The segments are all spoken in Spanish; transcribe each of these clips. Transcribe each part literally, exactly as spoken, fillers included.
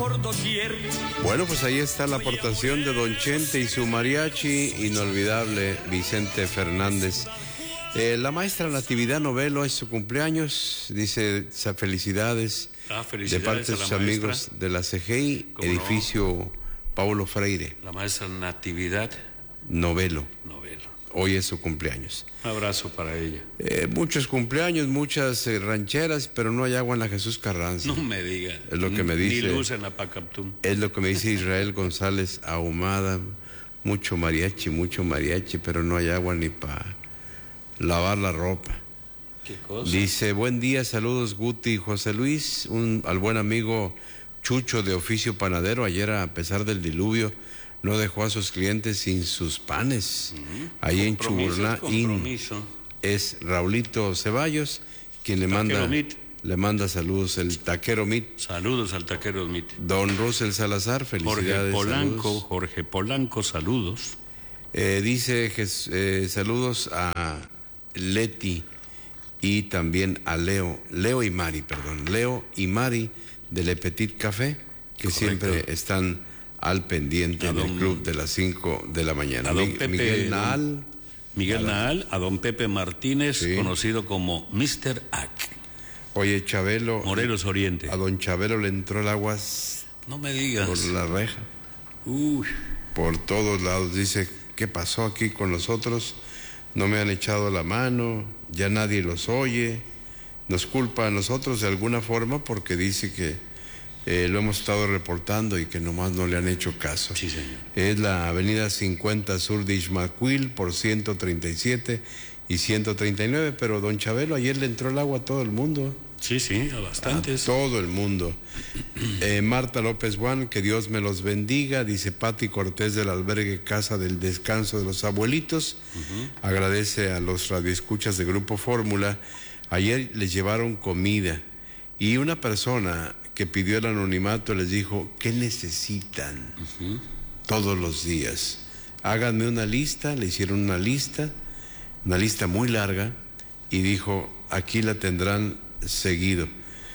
por doquier. Bueno, pues ahí está la aportación de Don Chente y su mariachi inolvidable Vicente Fernández. Eh, la maestra Natividad Novelo es su cumpleaños, dice felicidades, ah, felicidades de parte de sus amigos de la C G I, edificio no? Paulo Freire. La maestra Natividad Novelo. Novelo. Hoy es su cumpleaños. Un abrazo para ella. Eh, muchos cumpleaños, muchas eh, rancheras, pero no hay agua en la Jesús Carranza. No me diga. Es lo que me dice. Ni luz en la Pacaptún. Es lo que me dice Israel González Ahumada. Mucho mariachi, mucho mariachi, pero no hay agua ni para lavar la ropa. ¿Qué cosa? Dice, buen día, saludos Guti y José Luis, un, al buen amigo Chucho de oficio panadero. Ayer, a pesar del diluvio, no dejó a sus clientes sin sus panes. Uh-huh. Ahí en Chuburná es Raulito Ceballos quien le manda, le manda saludos, el taquero Mit. Saludos al taquero Mit. Don Russell Salazar, felicidades. Jorge Polanco, saludos. Jorge Polanco, saludos. Eh, dice eh, saludos a Leti y también a Leo, Leo y Mari, perdón, Leo y Mari de Le Petit Café, que correcto, siempre están al pendiente en el club de las cinco de la mañana. A don Pepe, Miguel Naal. Miguel Naal, a don Pepe Martínez, sí, conocido como mister Ack. Oye, Chabelo. Morelos Oriente. A don Chabelo le entró el agua. No me digas. Por la reja. Uy. Por todos lados. Dice, ¿qué pasó aquí con nosotros? No me han echado la mano, ya nadie los oye. Nos culpa a nosotros de alguna forma porque dice que Eh, lo hemos estado reportando y que nomás no le han hecho caso. Sí, señor. Es la avenida cincuenta Sur de Ixmaquil por ciento treinta y siete y ciento treinta y nueve, pero don Chabelo, ayer le entró el agua a todo el mundo. Sí, sí, a bastantes. A todo el mundo. Eh, Marta López Juan, que Dios me los bendiga, dice Pati Cortés del albergue Casa del Descanso de los Abuelitos. Uh-huh. Agradece a los radioescuchas de Grupo Fórmula. Ayer les llevaron comida y una persona que pidió el anonimato les dijo, ¿qué necesitan? Uh-huh. Todos los días. Háganme una lista, le hicieron una lista, una lista muy larga, y dijo, aquí la tendrán seguido.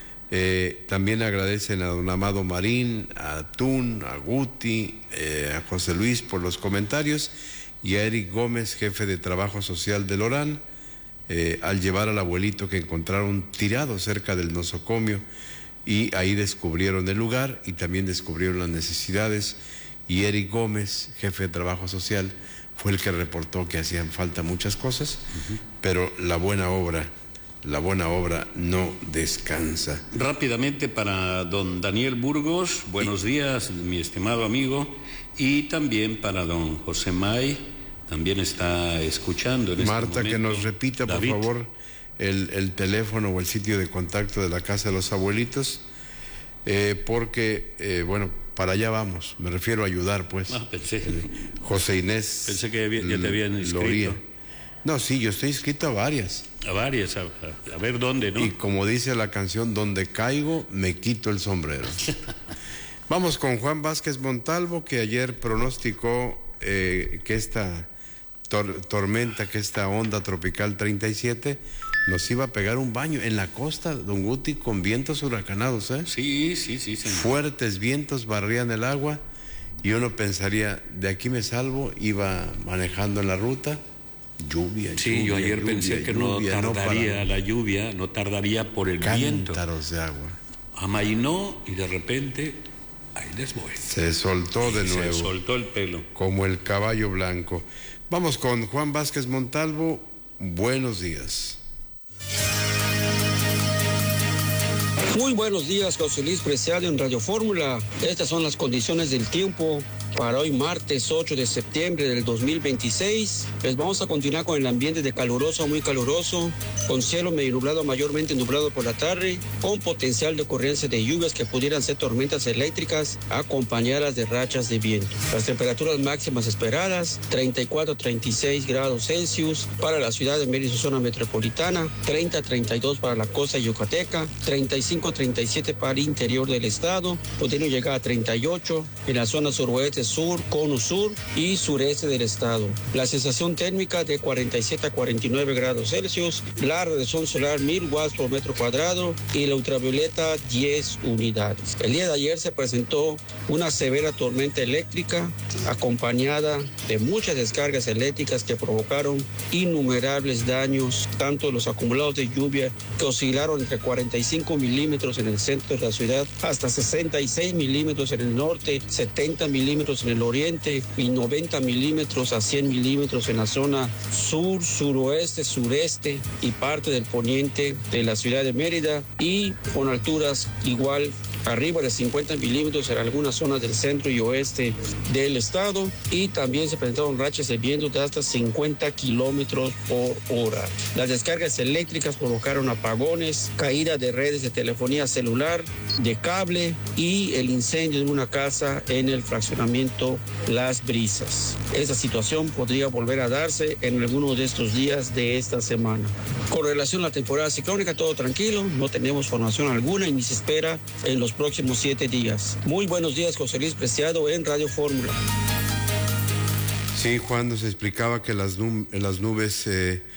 Eh, también agradecen a don Amado Marín, a Tun, a Guti, eh, a José Luis por los comentarios, y a Eric Gómez, jefe de Trabajo Social de Lorán, eh, al llevar al abuelito que encontraron tirado cerca del nosocomio, y ahí descubrieron el lugar y también descubrieron las necesidades, y Eric Gómez, jefe de Trabajo Social, fue el que reportó que hacían falta muchas cosas, uh-huh, pero la buena obra, la buena obra no descansa. Rápidamente para don Daniel Burgos, buenos y... días, mi estimado amigo, y también para don José May, también está escuchando en Marta, este momento. Que nos repita, David, por favor, El, el teléfono o el sitio de contacto de la Casa de los Abuelitos, eh, porque, eh, bueno, para allá vamos, me refiero a ayudar, pues. Ah, pensé. Eh, José Inés. Pensé que ya, ya te habían inscrito. Loría. No, sí, yo estoy inscrito a varias. A varias, a, a, a ver dónde, ¿no? Y como dice la canción, donde caigo, me quito el sombrero. Vamos con Juan Vázquez Montalvo, que ayer pronosticó eh, que esta tor- tormenta, que esta onda tropical treinta y siete... nos iba a pegar un baño en la costa, don Guti, con vientos huracanados, ¿eh? Sí, sí, sí, señor. Fuertes vientos barrían el agua y uno pensaría, de aquí me salvo, iba manejando en la ruta, lluvia, sí, lluvia, yo ayer lluvia, pensé que lluvia, no tardaría no para... la lluvia, no tardaría por el viento. Cántaros de agua. Amainó y de repente, ahí les voy. Se soltó de nuevo. Se soltó el pelo. Como el caballo blanco. Vamos con Juan Vázquez Montalvo, buenos días. Muy buenos días, José Luis Preciado en Radio Fórmula. Estas son las condiciones del tiempo para hoy martes ocho de septiembre del dos mil veintiséis. Les vamos a continuar con el ambiente de caluroso a muy caluroso, con cielo medio nublado, mayormente nublado por la tarde, con potencial de ocurrencia de lluvias que pudieran ser tormentas eléctricas acompañadas de rachas de viento. Las temperaturas máximas esperadas, treinta y cuatro a treinta y seis grados Celsius para la ciudad de Mérida y su zona metropolitana, treinta a treinta y dos para la costa yucateca, treinta y cinco Pacífico, treinta y siete para el interior del estado, pudiendo llegar a treinta y ocho en la zona suroeste, sur, cono sur y sureste del estado. La sensación térmica de cuarenta y siete a cuarenta y nueve grados Celsius, la radiación solar mil watts por metro cuadrado y la ultravioleta diez unidades. El día de ayer se presentó una severa tormenta eléctrica acompañada de muchas descargas eléctricas que provocaron innumerables daños, tanto los acumulados de lluvia que oscilaron entre cuarenta y cinco milímetros en el centro de la ciudad hasta sesenta y seis milímetros en el norte, setenta milímetros en el oriente y noventa milímetros a cien milímetros en la zona sur, suroeste, sureste y parte del poniente de la ciudad de Mérida, y con alturas igual arriba de cincuenta milímetros en algunas zonas del centro y oeste del estado, y también se presentaron rachas de viento de hasta cincuenta kilómetros por hora. Las descargas eléctricas provocaron apagones, caída de redes de telefonía celular, de cable y el incendio de una casa en el fraccionamiento Las Brisas. Esta situación podría volver a darse en algunos de estos días de esta semana. Con relación a la temporada ciclónica, todo tranquilo, no tenemos formación alguna y ni se espera en los próximos siete días. Muy buenos días, José Luis Preciado en Radio Fórmula. Sí, Juan nos explicaba que las, nub- las nubes... Eh...